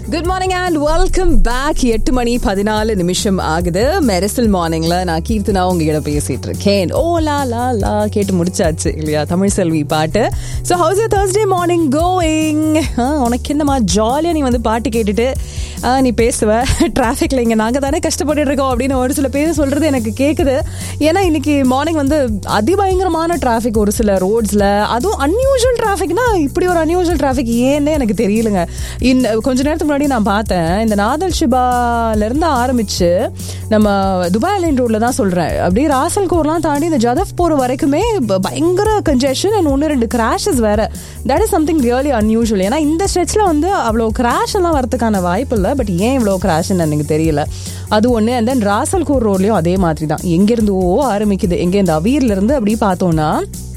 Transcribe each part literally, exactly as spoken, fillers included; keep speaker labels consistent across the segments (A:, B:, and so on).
A: Good morning and welcome back. எட்டு மணி பதினாலு நிமிஷம் ஆகுது. மெரிசல் மார்னிங்ல நான் கீர்த்தனா உங்ககிட்ட பேசிட்டு இருக்கேன். ஓ லா லா லா கேட்டு முடிச்சாச்சு இல்லையா, தமிழ் செல்வி பாட்டு. So how's your Thursday morning going? உனக்கு என்னமா ஜாலியாக நீ வந்து பாட்டு கேட்டுட்டு நீ பேசுவ. டிராஃபிக்ல இங்கே நாங்கள் தானே கஷ்டப்பட்டு இருக்கோம் அப்படின்னு ஒரு சில பேர் சொல்றது எனக்கு கேட்குது. ஏன்னா இன்னைக்கு மார்னிங் வந்து அதிபயங்கரமான டிராஃபிக் ஒரு சில ரோட்ஸில், அதுவும் அன்யூஷுவல் டிராஃபிக்னா இப்படி ஒரு அன்யூஷுவல் டிராஃபிக் ஏன்னே எனக்கு தெரியலங்க. இந்த கொஞ்ச நேரத்துக்கு முன்னாடி நான் பார்த்தேன், இந்த நாதல் ஷிபால இருந்து ஆரம்பிச்சு நம்ம துபாய் லைன் ரோட்ல தான் சொல்றேன், அப்படியே ராசல் கோர்லாம் தாண்டி இந்த ஜதப் போற வரைக்குமே பயங்கர கன்ஜெஷன் அண்ட் ஒன்று ரெண்டு கிராஷஸ் வேற. That is something really unusual. ஏன்னா இந்த ஸ்ட்ரெச்ல வந்து அவ்வளோ கிராஷ் எல்லாம் வரதுக்கான வாய்ப்பு இல்லை. பட் ஏன் இவ்வளோ கிராஷ்ன்னு எனக்கு தெரியல. அது ஒன்று. அண்ட் தென் ராசல் கோர் ரோட்லயும் அதே மாதிரி தான், எங்கேருந்தோ ஆரம்பிக்குது. எங்கேருந்து அவீர்ல இருந்து அப்படி பார்த்தோம்னா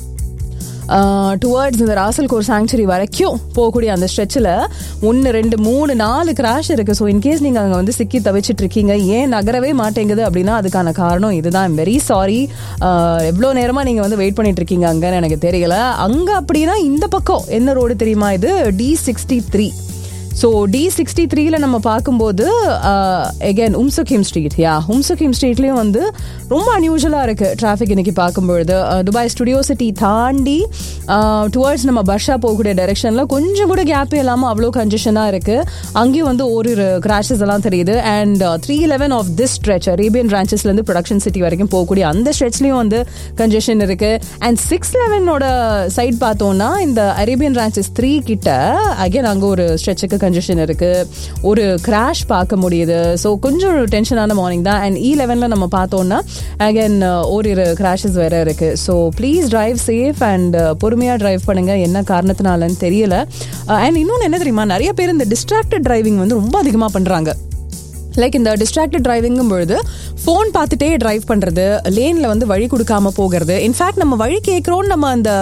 A: டுவர்ட்ஸ் இந்த ராசல் கோர் சாங்சுரி வரைக்கும் போகக்கூடிய அந்த ஸ்ட்ரெச்சில் ஒன்று ரெண்டு மூணு நாலு கிராஷ் இருக்குது. ஸோ இன்கேஸ் நீங்கள் அங்கே வந்து சிக்கி தவிச்சிட்டு இருக்கீங்க, ஏன் நகரவே மாட்டேங்குது அப்படின்னா அதுக்கான காரணம் இதுதான். I'm very sorry. எவ்வளோ நேரமாக நீங்கள் வந்து வெயிட் பண்ணிட்டு இருக்கீங்க அங்கன்னு எனக்கு தெரியல. அங்கே அப்படின்னா இந்த பக்கம் என்ன ரோடு தெரியுமா, இது D sixty three. So D sixty த்ரீல நம்ம பார்க்கும்போது எகெயின் உம்சுகிம் ஸ்ட்ரீட், யா உம்சுகிம் ஸ்ட்ரீட்லேயும் வந்து ரொம்ப அன்யூஷுவலாக இருக்குது டிராஃபிக் இன்னைக்கு பார்க்கும்பொழுது. துபாய் ஸ்டுடியோ சிட்டி தாண்டி டுவர்ட்ஸ் நம்ம பர்ஷா போகக்கூடிய டைரெக்ஷனில் கொஞ்சம் கூட கேப்பே இல்லாமல் அவ்வளோ கன்ஜெஷனாக இருக்குது. அங்கேயும் வந்து ஒரு கிராஷஸ் எல்லாம் தெரியுது. And three eleven of this stretch Arabian பிரான்ச்சஸ்லேருந்து production city வரைக்கும் போகக்கூடிய அந்த ஸ்ட்ரெச்லேயும் வந்து கன்ஜெஷன் இருக்குது. அண்ட் சிக்ஸ் லெவனோட சைட் பார்த்தோம்னா இந்த அரேபியன் பிரான்ச்சஸ் த்ரீ கிட்ட அகைன் அங்கே ஒரு ஸ்ட்ரெச்சுக்கு கன்ஜெஷன் இருக்கு, ஒரு கிராஷ் பார்க்க முடியுது. ஸோ கொஞ்சம் டென்ஷனான மார்னிங் தான். அண்ட் இ லெவன்ல நம்ம பார்த்தோம்னா அகைன் ஒரு கிராஷஸ் வேற இருக்கு. So please drive safe and பொறுமையா டிரைவ் பண்ணுங்க. என்ன காரணத்தினாலன்னு தெரியல. அண்ட் இன்னொன்று என்ன தெரியுமா, நிறைய பேர் இந்த டிஸ்ட்ராக்டட் டிரைவிங் வந்து ரொம்ப அதிகமாக பண்றாங்க. லைக் இந்த டிஸ்ட்ராக்டட் டிரைவிங்கும் பொழுது ஃபோன் பார்த்துட்டே டிரைவ் பண்ணுறது, லேனில் வந்து வழி கொடுக்காம போகிறது. இன்ஃபேக்ட் நம்ம வழி கேட்குறோன்னு நம்ம அந்த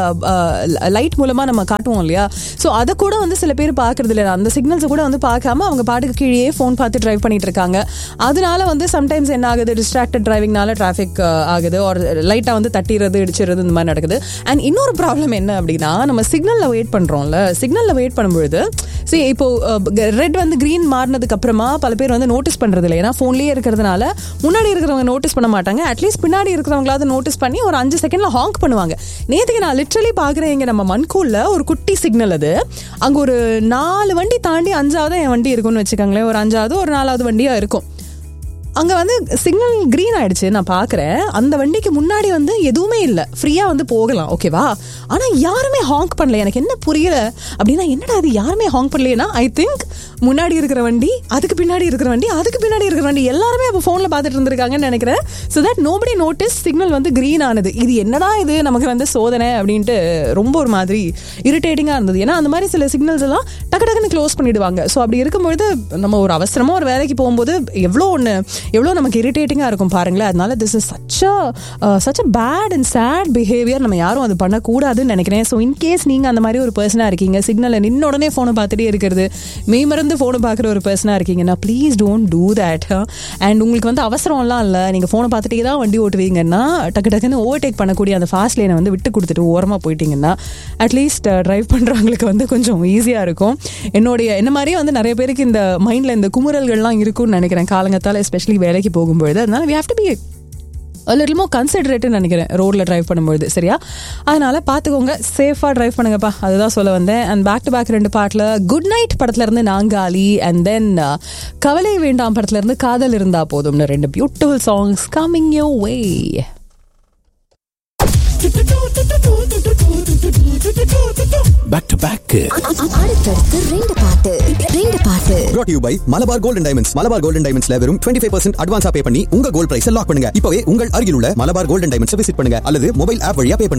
A: லைட் மூலமாக நம்ம காட்டுவோம் இல்லையா, ஸோ அதை கூட வந்து சில பேர் பார்க்கறது இல்லை. அந்த சிக்னல்ஸை கூட வந்து பார்க்காம அவங்க பாட்டுக்கு கீழே ஃபோன் பார்த்து டிரைவ் பண்ணிட்டு இருக்காங்க. அதனால வந்து சம்டைம்ஸ் என்ன ஆகுது, டிஸ்ட்ராக்டட் டிரைவிங்னால டிராஃபிக் ஆகுது, ஒரு லைட்டாக வந்து தட்டிடுறது இடிச்சிடுறது இந்த மாதிரி நடக்குது. அண்ட் இன்னொரு ப்ராப்ளம் என்ன அப்படின்னா, நம்ம சிக்னலில் வெயிட் பண்ணுறோம்ல, சிக்னலில் வெயிட் பண்ணும்பொழுது சரி இப்போ ரெட் வந்து கிரீன் மாறினதுக்கு அப்புறமா பல பேர் வந்து நோட்டீஸ் பண்றது இல்லை. ஏன்னா ஃபோன்லேயே இருக்கிறதுனால முன்னாடி இருக்கிறவங்க நோட்டீஸ் பண்ண மாட்டாங்க. அட்லீஸ்ட் பின்னாடி இருக்கிறவங்களாவது நோட்டீஸ் பண்ணி ஒரு அஞ்சு செகண்ட்ல ஹாங்க் பண்ணுவாங்க. நேற்றுக்கு நான் லிட்ரலி பார்க்குறேன், இங்கே நம்ம மன்கூல்ல ஒரு குட்டி சிக்னல், அது அங்கே ஒரு நாலு வண்டி தாண்டி அஞ்சாவது என் வண்டி இருக்கும்னு வச்சுக்கோங்களேன், ஒரு அஞ்சாவது ஒரு நாலாவது வண்டியா இருக்கும். அங்கே வந்து சிக்னல் கிரீன் ஆயிடுச்சு. நான் பார்க்குறேன் அந்த வண்டிக்கு முன்னாடி வந்து எதுவுமே இல்லை, ஃப்ரீயாக வந்து போகலாம், ஓகேவா. ஆனால் யாருமே ஹாங்க் பண்ணல. எனக்கு என்ன புரியல அப்படின்னா, என்னடா அது யாருமே ஹாங்க் பண்ணலைன்னா, ஐ திங்க் முன்னாடி இருக்கிற வண்டி, அதுக்கு பின்னாடி இருக்கிற வண்டி, அதுக்கு பின்னாடி இருக்கிற வண்டி எல்லாருமே அப்போ ஃபோனில் பார்த்துட்டு இருந்திருக்காங்கன்னு நினைக்கிறேன். So that nobody notice signal வந்து கிரீன் ஆனது. இது என்னடா இது நமக்கு வந்து சோதனை அப்படின்ட்டு ரொம்ப ஒரு மாதிரி இரிட்டேட்டிங்காக இருந்தது. ஏன்னா அந்த மாதிரி சில சிக்னல்ஸ் எல்லாம் டக்கு டக்குன்னு க்ளோஸ் பண்ணிடுவாங்க. ஸோ அப்படி இருக்கும்பொழுது நம்ம ஒரு அவசரமாக ஒரு வேலைக்கு போகும்போது எவ்வளோ ஒன்று எவ்வளோ நமக்கு இரிட்டேட்டிங்காக இருக்கும் பாருங்களேன். அதனால this is such such a bad and chat behaviour. நம்ம யாரும் அது பண்ணக்கூடாதுன்னு நினைக்கிறேன். ஸோ இன்கேஸ் நீங்கள் அந்த மாதிரி ஒரு பர்சனாக இருக்கீங்க, சிக்னலில் நின்ன உடனே ஃபோனை பார்த்துட்டே இருக்கிறது, மெய்மறந்து ஃபோனை பார்க்குற ஒரு பர்சனாக இருக்கீங்கன்னா please don't do that. And உங்களுக்கு வந்து அவசரம்லாம் இல்லை, நீங்கள் ஃபோனை பார்த்துட்டே தான் வண்டி ஓட்டுவீங்கன்னா டக்கு டக்குன்னு ஓவர்டேக் பண்ணக்கூடிய அந்த ஃபாஸ்ட் லேனை வந்து விட்டு கொடுத்துட்டு ஓரமாக போயிட்டீங்கன்னா அட்லீஸ்ட் ட்ரைவ் பண்ணுறவங்களுக்கு வந்து கொஞ்சம் ஈஸியாக இருக்கும். என்னுடைய என்ன மாதிரியே வந்து நிறைய பேருக்கு இந்த மைண்டில் இந்த குமுறல்கள்லாம் இருக்கும்னு நினைக்கிறேன் காலங்கத்தால், எஸ்பெஷலி வேலைக்கு போகும்பொழுது. அதனால we have to be a little more considerate நினைக்கிறேன் ரோட்ல டிரைவ் பண்ணும்போது, சரியா? அதனால பார்த்துக்கோங்க, சேஃபாக டிரைவ் பண்ணுங்கப்பா, அதுதான் சொல்ல வந்தேன். அண்ட் பேக் டு பேக் ரெண்டு பாட்டில் குட் நைட் படத்துல இருந்து நாங்காலி அண்ட் தென் கவலை வேண்டாம் படத்துல இருந்து காதல் இருந்தா போதும்னு ரெண்டு beautiful songs coming your way.
B: Back to back.
C: அடுத்தடுத்து ரெண்டு பாட்டு ரெண்டு பாட்டு
D: brought to you by Malabar golden diamonds. Malabar golden டைமண்ட்ஸ்ல வெறும் இருபத்தி ஐந்து பர்சன்ட் அட்வான்ஸா பே பண்ணி உங்க கோல்ட் பிரைஸ் லாக் பண்ணுங்க. இப்பவே உங்கள் அருகில் உள்ள மலபார் கோல்டன் டைமண்ட்ஸ் விசிட் பண்ணுங்க அல்லது மொபைல் ஆப் வழியா பே பண்ணுங்க.